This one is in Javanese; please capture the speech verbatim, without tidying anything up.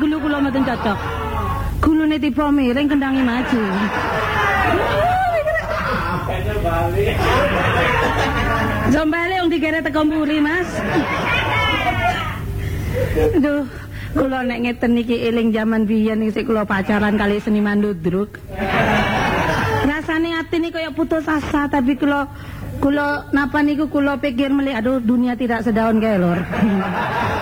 gulu kula mboten cocok. Gulune tipe miring kendangi maju. Jombale wong dikere teko mburi, Mas. Aduh, kula nek ngeten iki eling jaman biyen isih kula pacaran kali seniman Ludruk. Rasane atine kaya putus asa, tapi kula kula napa niku kula pikir melih aduh dunia tidak sedaun kae lur.